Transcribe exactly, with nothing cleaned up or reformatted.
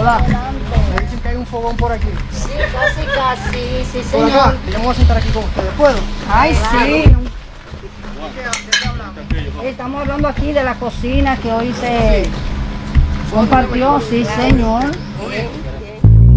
Hola. Me dicen que hay un fogón por aquí. Sí, casi, casi, sí, Por señor. acá, que yo me voy a sentar aquí con ustedes. ¿Puedo? Ay, sí. ¿De qué, de qué hablamos? Estamos hablando aquí de la cocina que hoy se compartió, sí, señor.